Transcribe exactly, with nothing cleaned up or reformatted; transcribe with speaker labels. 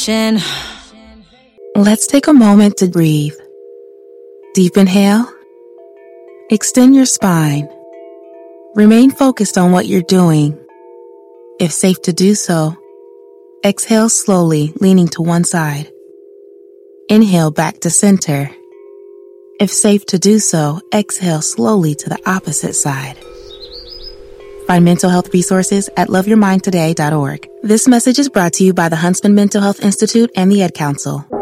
Speaker 1: Attention.
Speaker 2: Let's take a moment to breathe. Deep inhale. Extend your spine. Remain focused on what you're doing. If safe to do so, exhale slowly, leaning to one side. Inhale back to center. If safe to do so, exhale slowly to the opposite side. Find mental health resources at love your mind today dot org. This message is brought to you by the Huntsman Mental Health Institute and the Ad Council.